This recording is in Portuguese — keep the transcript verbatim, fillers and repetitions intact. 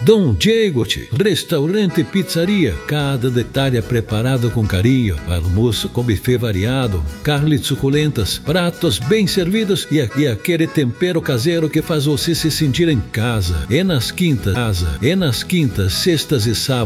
Dom Diego, restaurante e pizzaria. Cada detalhe é preparado com carinho. Almoço com buffet variado, carnes suculentas, pratos bem servidos e, e aquele tempero caseiro que faz você se sentir em casa. E nas quintas, casa. E nas quintas, sextas e sábados.